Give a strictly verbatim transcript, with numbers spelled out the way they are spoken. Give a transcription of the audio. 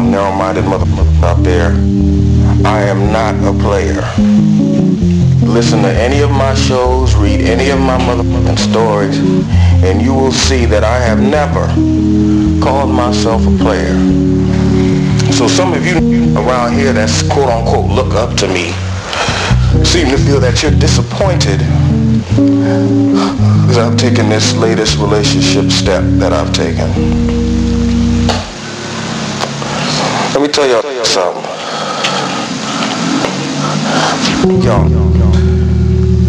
narrow-minded motherfuckers out there, I am not a player. Listen to any of my shows, read any of my motherfucking stories, and you will see that I have never called myself a player. So some of you around here that's quote-unquote look up to me seem to feel that you're disappointed because I've taken this latest relationship step that I've taken. Let me tell y'all something. Y'all.